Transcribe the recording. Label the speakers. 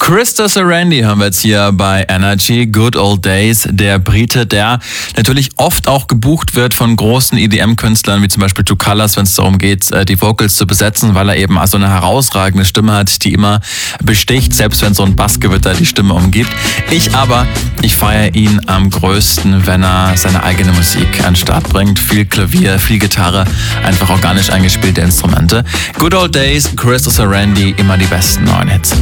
Speaker 1: Krista Sarandí haben wir jetzt hier bei Energy. Good Old Days, der Brite, der natürlich oft auch gebucht wird von großen EDM-Künstlern, wie zum Beispiel Two Colors, wenn es darum geht, die Vocals zu besetzen, weil er eben so eine herausragende Stimme hat, die immer besticht, selbst wenn so ein Bassgewitter die Stimme umgibt. Ich feiere ihn am größten, wenn er seine eigene Musik an den Start bringt. Viel Klavier, viel Gitarre, einfach organisch eingespielte Instrumente. Good Old Days, Krista Sarandí, immer die besten neuen Hits.